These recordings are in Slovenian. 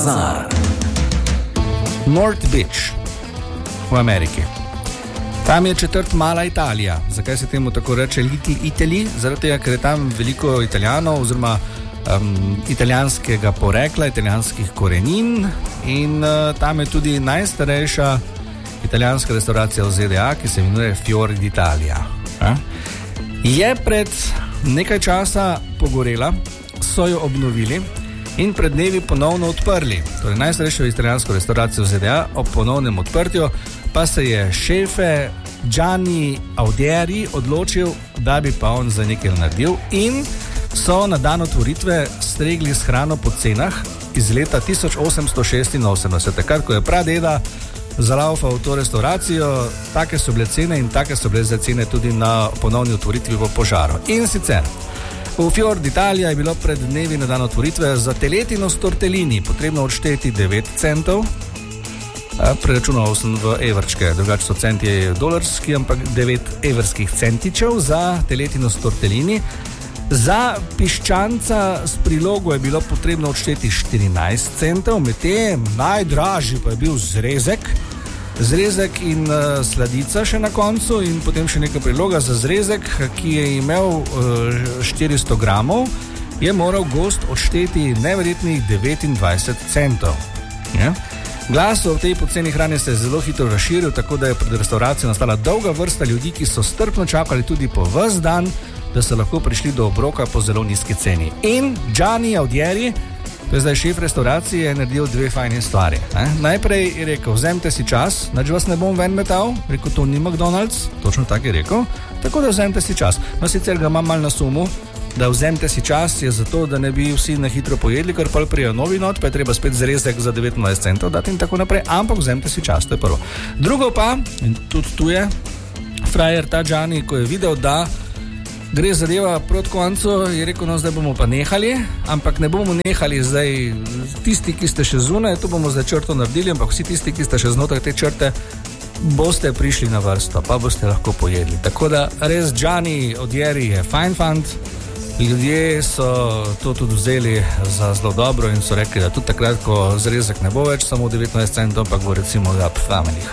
bazar. North Beach v Ameriki. Tam je četrt Mala Italija. Zakaj se temu tako reče Little Italy? Zaradi tega, ker je tam veliko Italijanov oziroma italijanskega porekla, italijanskih korenin in tam je tudi najstarejša italijanska restauracija v ZDA, ki se imenuje Fior d'Italia. Je pred nekaj časa pogorela, so jo obnovili in pred dnevi ponovno odprli. Torej najstarejšo italijansko restauracijo v ZDA ob ponovnem odprtju pa se je šefe Gianni Audieri odločil, da bi pa on za nekaj naredil in so na dan otvoritve stregli s hrano po cenah iz leta 1886, takrat, ko je pradeda zalaufal v to restauracijo. Take so bile cene in take so bile za cene tudi na ponovni otvoritvi po požaru. In sicer v Fior d'Italia je bilo pred dnevi na dan otvoritve za teletino s tortellini potrebno odšteti 9 centov. Preračunal sem v evrčke, drugače so centi dolarski, ampak 9 evrskih centičev za teletino s tortellini. Za piščanca s prilogo je bilo potrebno odšteti 14 centov, medtem najdražji pa je bil zrezek in sladica še na koncu in potem še neka priloga za zrezek, ki je imel 400 gramov, je moral gost odšteti neverjetnih 29 centov. Ja? Glas o tej poceni hrane se je zelo hitro razširil, tako da je pred restauracijo nastala dolga vrsta ljudi, ki so strpno čakali tudi po ves dan, da so lahko prišli do obroka po zelo nizki ceni. In Gianni Audieri, to je zdaj šef restauracije, je naredil dve fajne stvari. Najprej je rekel, vzemite si čas, nič vas ne bom ven metal, rekel, to ni McDonald's, točno tako je rekel, tako da vzemite si čas. No, sicer ga imam malo na sumu, da vzemite si čas je zato, da ne bi vsi na hitro pojedli, ker pa prijo novi not, pa je treba spet zrezek za 29 centov dati in tako naprej, ampak vzemite si čas, to je prvo. Drugo pa, in tudi tu je frajer ta Gianni, ko je videl, da gre zadeva proti koncu, je rekel, no zdaj bomo pa nehali, ampak ne bomo nehali zdaj tisti, ki ste še zunaj, to bomo zdaj črto naredili, ampak vsi tisti, ki ste še znotraj te črte, boste prišli na vrsto, pa boste lahko pojedli. Tako da res Gianni Audieri je fajn fant, ljudje so to tudi vzeli za zelo dobro in so rekli, da tudi takrat, ko zrezek ne bo več samo 19 centov, ampak bo recimo za famenih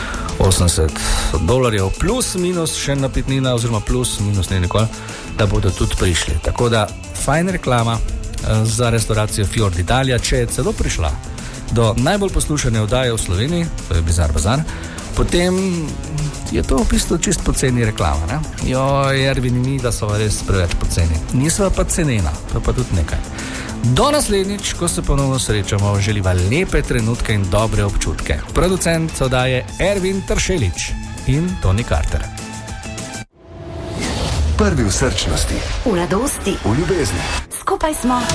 $80 plus minus še napitnina oziroma plus minus ne nikoli, da bodo tudi prišli. Tako da fajn reklama za restauracijo Fior d'Italia, če je celo prišla do najbolj poslušane oddaje v Sloveniji, to je Bizar Bazar, potem je to v bistvu čist poceni reklama, ne? Ervin mi, da so res preveč poceni. Nisva pa cenena, to pa tudi nekaj. Do naslednjič, ko se ponovno srečamo, želiva lepe trenutke in dobre občutke. Producent oddaje Ervin Tršelič in Toni Carter. Prvi v srčnosti, v radosti, v ljubezni. skupaj smo.